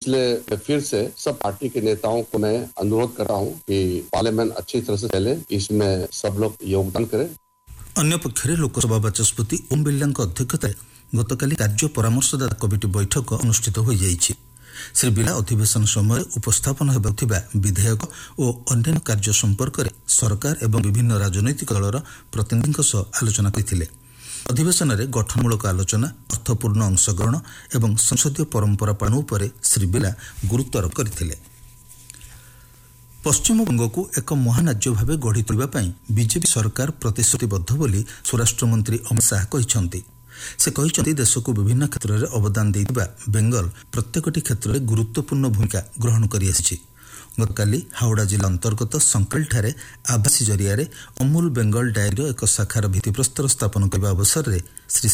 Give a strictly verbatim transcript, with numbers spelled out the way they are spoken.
इसलिए फिर से सब पार्टी के नेताओं को मैं अनुरोध कर रहा हूं कि पार्लियामेंट अच्छी तरह से चले, इसमें सब लोग योगदान करें। अन्य पक्षरे लोकसभा बाचस्पति ओम बिरला अध्यक्षतार गतकाली कार्य परामर्शदाता कमिटी बैठक अनुष्ठित हो जाइछि। श्री बिरला अधिवेशन समय उपस्थापन हेबाकुथिबा विधेयक और अन्य कार्य संपर्क में सरकार एवं विभिन्न राजनैतिक दलर प्रतिनिधियों सह आलोचना करथिले। अधिवेशन में गठनमूलक आलोचना, अर्थपूर्ण अंशग्रहण एवं संसदीय परंपरा पालन उपर श्री बिरला गुरुत्वारोप करथिले। पश्चिमबंग को एक महाराज्य भाव गढ़ी तोड़ापी बीजेपी सरकार प्रतिश्रुतिबद्ध बोली स्वराष्ट्र मंत्री अमित शाह कहते। से कहते देश को विभिन्न क्षेत्र में अवदान देइबा बेंगल प्रत्येकटी क्षेत्र में गुरुत्वपूर्ण भूमिका ग्रहण करि आसिछि। गतकाली हावड़ा जिला अंतर्गत संकलठारे आभासी जरिया अमूल बेंगल डायरी एक शाखार भित्तिप्रस्तर स्थापन करने अवसर में श्री